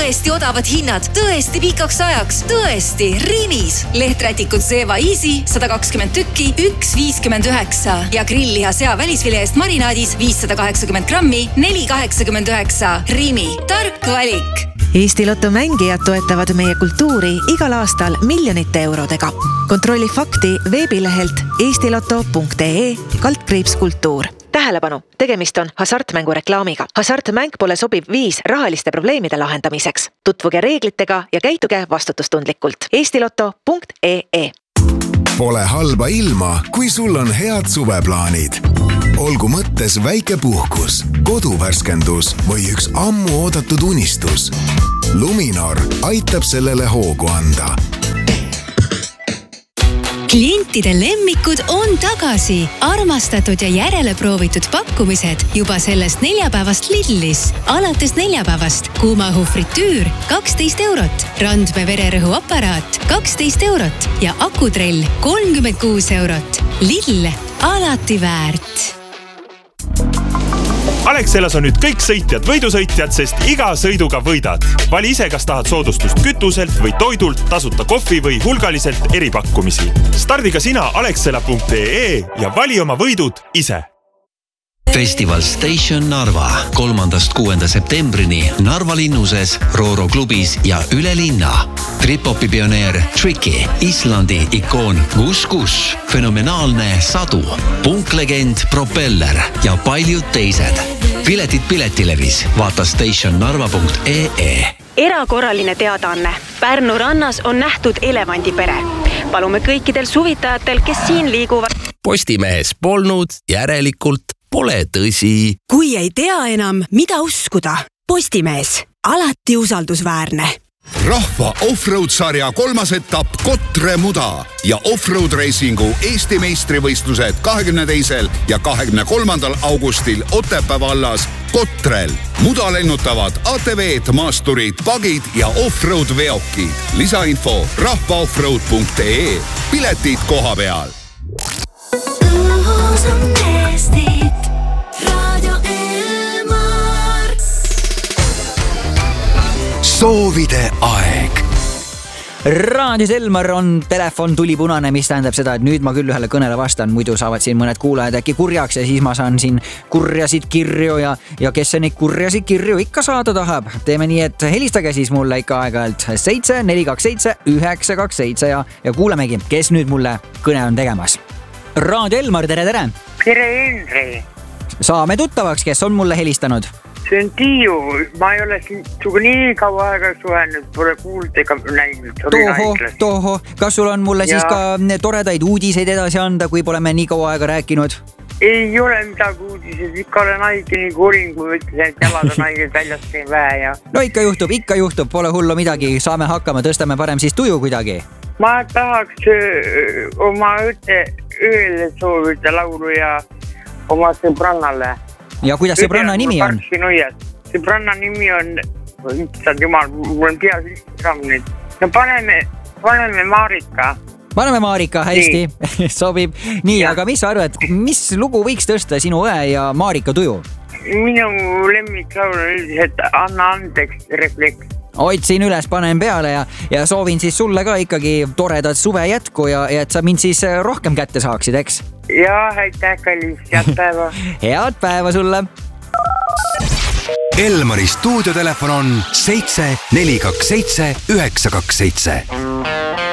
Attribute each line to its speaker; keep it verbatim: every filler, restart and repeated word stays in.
Speaker 1: tõesti odavad hinnad, tõesti pikaks ajaks, tõesti Rimis. Lehträtikud Zeva Easy sada kakskümmend tükki, üks viiskümmend üheksa ja grillliha sea välisvile eest marinaadis viissada kaheksakümmend grammi, neli kaheksakümmend üheksa. Rimi, tark valik.
Speaker 2: Eesti Lotto mängijad toetavad meie kultuuri igal aastal miljonite eurodega. Kontrolli fakti veebilehelt eestiloto punkt ee kaldkriips kultuur. Tähelepanu, tegemist on hasartmängu reklaamiga. Hasartmäng pole sobiv viis rahaliste probleemide lahendamiseks. Tutvuge reeglitega ja käituge vastutustundlikult. eestiloto punkt ee.
Speaker 3: Pole halba ilma, kui sul on head suveplaanid. Olgu mõttes väike puhkus, koduvärskendus või üks ammu oodatud unistus. Luminor aitab sellele hoogu anda.
Speaker 1: Klientide lemmikud on tagasi. Armastatud ja järele proovitud pakkumised juba sellest neljapäevast Lidlis. Alates neljapäevast kuumaõhu fritüür kaksteist eurot, Randme vererõhu aparaat kaksteist eurot ja akutrell kolmkümmend kuus eurot. Lidl, alati väärt.
Speaker 4: Alexelas on nüüd kõik sõitjad võidusõitjad, sest iga sõiduga võidad. Vali ise, kas tahad soodustust kütuselt või toidult, tasuta kohvi või hulgaliselt eripakkumisi. Stardiga sina alexela punkt ee ja vali oma võidud ise.
Speaker 5: Festival Station Narva kolmandast kuuenda septembrini Narva linnuses, Rooro klubis ja üle linna. Trip-hopi pioneer Tricky, Islandi ikoon Gus Gus, fenomenaalne Sadu, punklegend Propeller ja paljud teised. Piletid Piletilevis, vaata stationnarva punkt ee.
Speaker 6: Erakorraline teadaanne. Pärnu rannas on nähtud elevandipere. Palume kõikidel suvitajatel, kes siin liiguvad.
Speaker 7: Postimehes polnud, järelikult pole tõsi.
Speaker 8: Kui ei tea enam, mida uskuda. Postimees, alati usaldusväärne.
Speaker 9: Rahva offroad-sarja kolmas etapp Kotre Muda ja offroad racingu Eesti meistrivõistlused kahekümne teisel ja kahekümne kolmandal augustil Otepää vallas Kotrel. Muda lennutavad A T V-d, maasturid, pagid ja offroad veokid. Lisainfo rahva offroad punkt ee. Piletid koha peal.
Speaker 10: Õhus on Eestit, Radio Elmar.
Speaker 3: Soovide aeg.
Speaker 11: Raadios Elmar on telefon tuli punane, mis tähendab seda, et nüüd ma küll ühele kõnele vastan, muidu saavad siin mõned kuulajad äkki kurjaks ja siis ma saan siin kurjasid kirju ja, ja kes see neid kurjasid kirju ikka saada tahab. Teeme nii, et helistage siis mulle ikka aeg-ajalt seitse neli kaks seitse üheksa kaks seitse ja, ja kuulemegi, kes nüüd mulle kõne on tegemas. Raadio Elmar, tere, tere!
Speaker 12: Tere, Henri!
Speaker 11: Saame tuttavaks, kes on mulle helistanud?
Speaker 12: See on Tiiu, ma ei ole sinuga nii kaua aega suhenud, pole kuuld ega näinud.
Speaker 11: Toho, toho, kas sul on mulle ja. siis ka toredaid uudiseid edasi anda, kui pole me nii kaua aega rääkinud?
Speaker 12: Ei ole midagi uudised, ikka olen haige nii kurin, kui ütles, et jalad on haiged väljast teen vähe ja...
Speaker 11: No ikka juhtub, ikka juhtub, pole hullu midagi, saame hakkama, tõstame parem siis tuju kuidagi.
Speaker 12: Ma tahaks öö, oma õte ööle soovida laulu ja oma sõbrannale.
Speaker 11: Ja kuidas sõbranna nimi on?
Speaker 12: Sõbranna nimi on, itsad jumal, mul on peas ühtsam nüüd. No paneme, paneme Marika.
Speaker 11: Paneme Marika, hästi, sobib. Nii, ja. Aga mis sa arvad, mis lugu võiks tõsta sinu õe ja Marika tuju?
Speaker 12: Minu lemmiklaul on üldiselt Anna andeks refleks.
Speaker 11: Otsin üles, panen peale ja, ja soovin siis sulle ka ikkagi toredat suve jätku ja, ja et sa mind siis rohkem kätte saaksid, eks?
Speaker 12: Jaa, aitäh, kallis, head päeva.
Speaker 11: Head päeva sulle.
Speaker 3: Elmari stuudiotelefon on seitse neli kaks seitse üheksa kaks seitse.